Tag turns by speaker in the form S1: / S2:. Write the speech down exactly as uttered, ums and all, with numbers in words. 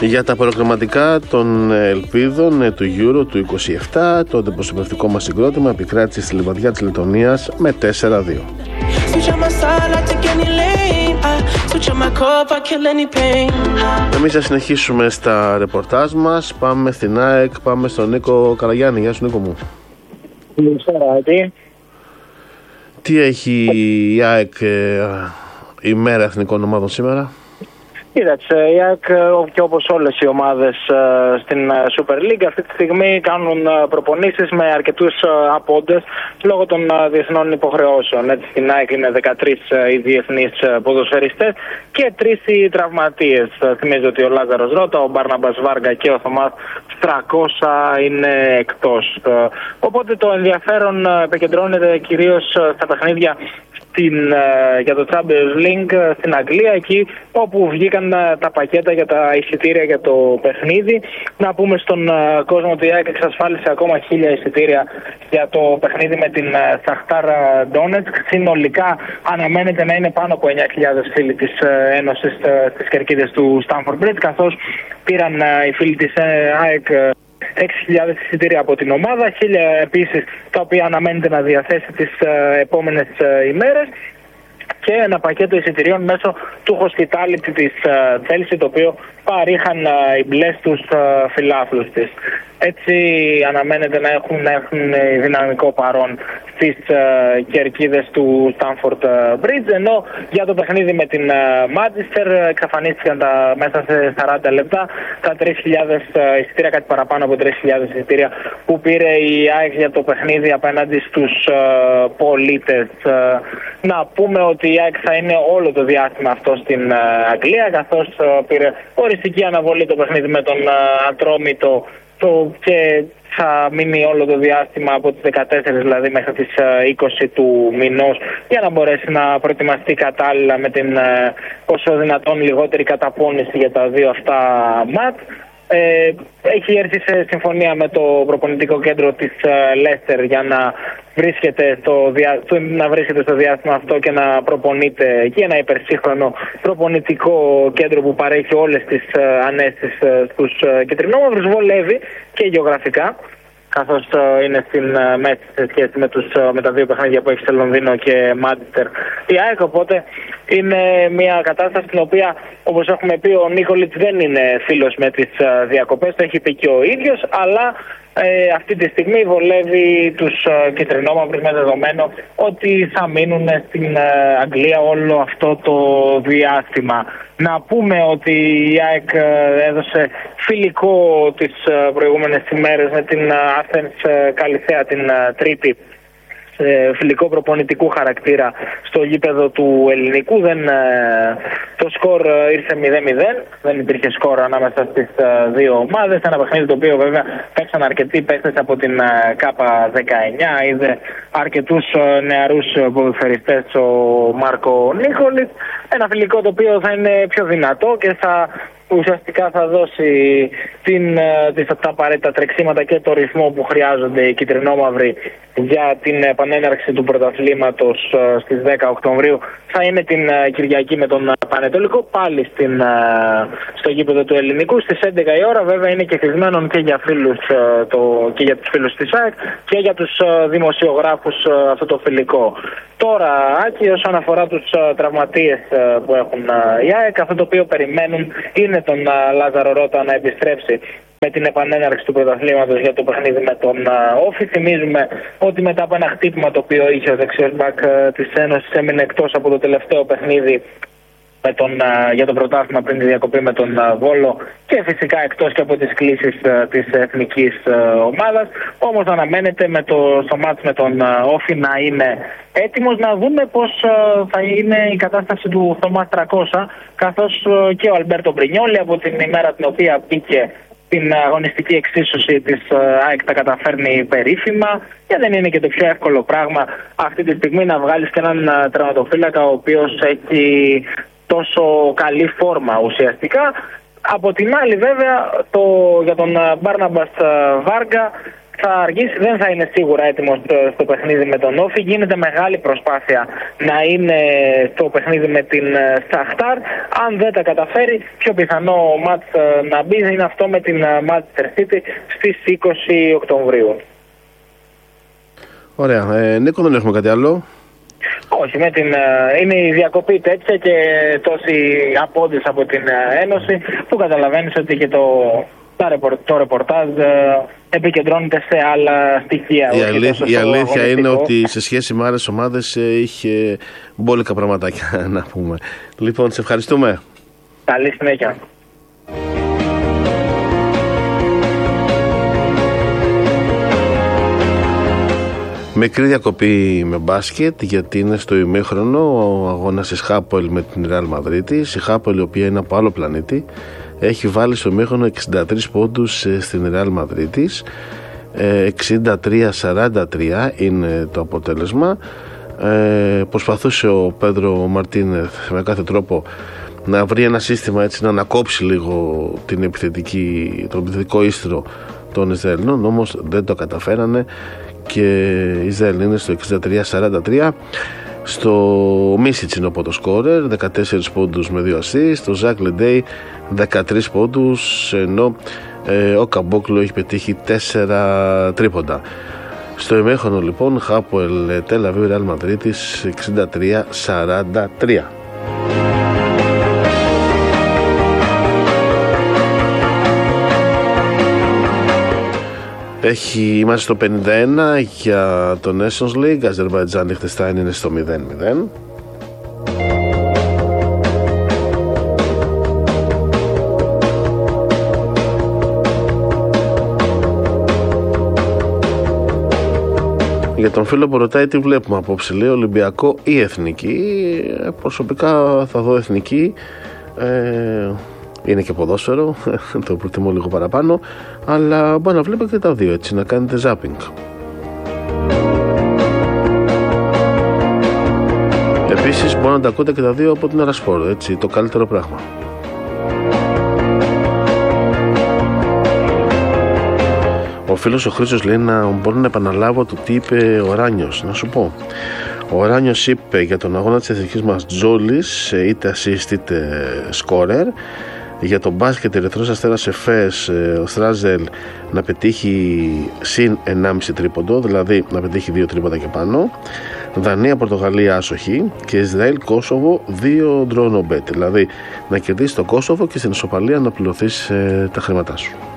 S1: Για τα προγραμματικά των ελπίδων του Euro του είκοσι επτά, το αντιπροσωπευτικό μας συγκρότημα επικράτησε στη Λιβαδιά της Λετωνίας με τέσσερα δύο. Εμείς θα συνεχίσουμε στα ρεπορτάζ μας. Πάμε στην ΑΕΚ, πάμε στον Νίκο Καραγιάννη. Γεια σου, Νίκο μου. Τι έχει η ΑΕΚ η μέρα εθνικών ομάδων σήμερα?
S2: Κοίταξε, η ΑΕΚ και όπως όλες οι ομάδες στην Super League αυτή τη στιγμή κάνουν προπονήσεις με αρκετούς απόντες λόγω των διεθνών υποχρεώσεων. Έτσι, στην ΑΕΚ είναι δεκατρείς οι διεθνείς ποδοσφαιριστές και τρεις οι τραυματίες. Θυμίζω ότι ο Λάζαρος Ρώτα, ο Μπάρναμπας Βάργα και ο Θωμάς Στρακώσα είναι εκτός. Οπότε το ενδιαφέρον επικεντρώνεται κυρίως στα παιχνίδια Στην, για το Champions League στην Αγγλία, εκεί όπου βγήκαν τα πακέτα για τα εισιτήρια για το παιχνίδι. Να πούμε στον κόσμο ότι η ΑΕΚ εξασφάλισε ακόμα χίλια εισιτήρια για το παιχνίδι με την Σαχτάρ Ντόνετσκ. Συνολικά αναμένεται να είναι πάνω από εννιά χιλιάδες φίλοι της Ένωσης στις κερκίδες του Stamford Bridge, καθώς πήραν οι φίλοι της ΑΕΚ έξι χιλιάδες εισιτήρια από την ομάδα, χίλια επίσης τα οποία αναμένεται να διαθέσει τις ε, επόμενες ε, ημέρες, και ένα πακέτο εισιτηρίων μέσω του hospitality της Chelsea, το οποίο παρήχαν ε, οι μπλες τους ε, φιλάθλους της. Έτσι αναμένεται να έχουν, να έχουν δυναμικό παρόν στις ε, κερκίδες του Stamford Bridge, ενώ για το παιχνίδι με την Manchester ε, εξαφανίστηκαν τα, μέσα σε σαράντα λεπτά τα τρεις χιλιάδες εισιτήρια, κάτι παραπάνω από τρεις χιλιάδες εισιτήρια που πήρε η ΑΕΚ για το παιχνίδι απέναντι στους ε, πολίτες. Ε, να πούμε ότι η ΑΕΚ θα είναι όλο το διάστημα αυτό στην ε, Αγγλία, καθώς ε, πήρε οριστική αναβολή το παιχνίδι με τον ε, Ατρόμητο το, και θα μείνει όλο το διάστημα από τις δεκατέσσερις δηλαδή μέχρι τις είκοσι του μηνός, για να μπορέσει να προετοιμαστεί κατάλληλα με την όσο δυνατόν λιγότερη καταπώνηση για τα δύο αυτά μάτ. Ε, έχει έρθει σε συμφωνία με το προπονητικό κέντρο της Λέστερ για να βρίσκεται, στο διά, να βρίσκεται στο διάστημα αυτό και να προπονείται εκεί, ένα υπερσύγχρονο προπονητικό κέντρο που παρέχει όλες τις ανέσεις στους κυτρινόμαυρους. Βολεύει και γεωγραφικά, καθώς είναι στην μέση σε σχέση με, τους, με τα δύο παιχνίδια που έχει σε Λονδίνο και Μάντσεστερ η ΑΕΚ. Οπότε είναι μια κατάσταση στην οποία, όπως έχουμε πει, ο Νίκολιτς δεν είναι φίλος με τις διακοπές, το έχει πει και ο ίδιος, αλλά ε, αυτή τη στιγμή βολεύει τους ε, κυτρινόμαυρους, με δεδομένο ότι θα μείνουν στην ε, Αγγλία όλο αυτό το διάστημα. Να πούμε ότι η ΑΕΚ έδωσε φιλικό τις προηγούμενες ημέρες με την Athens Καλυθέα την Τρίτη, φιλικό προπονητικού χαρακτήρα στο γήπεδο του Ελληνικού. Δεν, το σκορ ήρθε μηδέν μηδέν, δεν υπήρχε σκορ ανάμεσα στις δύο ομάδες. Ένα παιχνίδι το οποίο βέβαια παίξαν αρκετοί παίκτες από την ΚΑΠΑ δεκαεννιά, είδε αρκετούς νεαρούς ποδοσφαιριστές ο Μάρκο Νίκολιτς. Ένα φιλικό το οποίο θα είναι πιο δυνατό και θα ουσιαστικά θα δώσει την, τις, τα απαραίτητα τρεξίματα και το ρυθμό που χρειάζονται οι κυτρινόμαυροι για την επανέναρξη του πρωταθλήματος στις δέκα Οκτωβρίου. Θα είναι την Κυριακή με τον Πανετολικό πάλι στην, στο γήπεδο του Ελληνικού στις έντεκα η ώρα. Βέβαια είναι και κλεισμένον και για, φίλους, το, και για τους φίλους της ΑΕΚ και για τους δημοσιογράφους αυτό το φιλικό. Τώρα, Άκη, όσον αφορά τους τραυματίες που έχουν η ΑΕΚ, αυτό το οποίο περιμένουν είναι τον Λάζαρο Ρώτα να επιστρέψει με την επανέναρξη του πρωταθλήματος για το παιχνίδι με τον Όφη. Θυμίζουμε ότι μετά από ένα χτύπημα το οποίο είχε ο δεξιός μπακ της Ένωσης έμεινε εκτός από το τελευταίο παιχνίδι με τον, για το πρωτάθλημα πριν τη διακοπή με τον Βόλο και φυσικά εκτός και από τις κλήσεις της εθνικής ομάδας. Όμως αναμένεται με το, στο μάτς με τον Όφη να είναι έτοιμος. Να δούμε πώς θα είναι η κατάσταση του Θωμά Στρακώσα, καθώς και ο Αλμπέρτο Μπρινιόλι από την ημέρα την οποία μπήκε την αγωνιστική εξίσωση της ΑΕΚ τα καταφέρνει περίφημα, και δεν είναι και το πιο εύκολο πράγμα αυτή τη στιγμή να βγάλεις και έναν τερματοφύλακα ο οποίος έχει τόσο καλή φόρμα ουσιαστικά. Από την άλλη βέβαια το, για τον Μπάρναμπας Βάργα θα αργήσει, δεν θα είναι σίγουρα έτοιμος στο παιχνίδι με τον Όφη. Γίνεται μεγάλη προσπάθεια να είναι στο παιχνίδι με την Σαχτάρ. Αν δεν τα καταφέρει, πιο πιθανό μάτς να μπει είναι αυτό με την Manchester City στις είκοσι Οκτωβρίου.
S1: Ωραία. Ε, Νίκο, δεν έχουμε κάτι άλλο?
S2: Όχι, με την, είναι η διακοπή τέτοια και τόσοι απόντες από την Ένωση που καταλαβαίνεις ότι και το, το ρεπορτάζ επικεντρώνεται σε άλλα στοιχεία.
S1: Η, αλήθ, η αλήθεια είναι ότι σε σχέση με άλλες ομάδες είχε μπόλικα πραγματάκια να πούμε. Λοιπόν, σε ευχαριστούμε.
S2: Καλή συνέχεια.
S1: Μικρή διακοπή με μπάσκετ, γιατί είναι στο ημίχρονο ο αγώνας της Χάπολ με την Ρεάλ Μαδρίτης. Η Χάπολ, η οποία είναι από άλλο πλανήτη, έχει βάλει στο ημίχρονο εξήντα τρεις πόντους στην Ρεάλ Μαδρίτης. εξήντα τρία σαράντα τρία είναι το αποτέλεσμα. Ε, προσπαθούσε ο Πέντρο Μαρτίνεθ με κάθε τρόπο να βρει ένα σύστημα, έτσι να ανακόψει λίγο την επιθετική, τον επιθετικό ίστρο των Ισραηλινών, όμως δεν το καταφέρανε και η Ισραήλ είναι στο εξήντα τρία σαράντα τρία. Στο Μίσιτς είναι από το σκόρερ, δεκατέσσερις πόντους με δύο ασίστ. Το Ζακ Λεντέι δεκατρείς πόντους, ενώ ε, ο Καμπόκλο έχει πετύχει τέσσερα τρίποντα. Στο ημίχρονο λοιπόν Χάποελ Τελ Αβίβ Ρεάλ Μαδρίτης εξήντα τρία σαράντα τρία. Έχει, είμαστε στο πενήντα ένα για το Nations League. Αζερβαϊτζάν Λιχτεστάιν είναι στο μηδέν μηδέν. Για τον φίλο που ρωτάει τι βλέπουμε απόψε, λέει Ολυμπιακό ή Εθνική. Προσωπικά θα δω Εθνική. ε, Είναι και ποδόσφαιρο, το προτιμώ λίγο παραπάνω, αλλά μπορεί να βλέπετε και τα δύο, έτσι, να κάνετε ζάπινγκ. Επίσης μπορεί να τα ακούτε και τα δύο από την Ερασπόρ, έτσι, το καλύτερο πράγμα. Ο φίλος ο Χρήστος λέει να μπορώ να επαναλάβω το τι είπε ο Ράνιος. Να σου πω, ο Ράνιος είπε για τον αγώνα της εθνικής μας Τζόλης, είτε assist είτε scorer. Για τον μπάσκετ Ερυθρός Αστέρας Εφές, ο Στράζελ να πετύχει συν ενάμιση τρίποντο, δηλαδή να πετύχει δύο τρίποντα και πάνω. Δανία Πορτογαλία άσοχη και Ισραήλ Κόσοβο δύο ντρόνομπετ, δηλαδή να κερδίσει το Κόσοβο και στην ισοπαλία να πληρωθείς ε, τα χρήματά σου.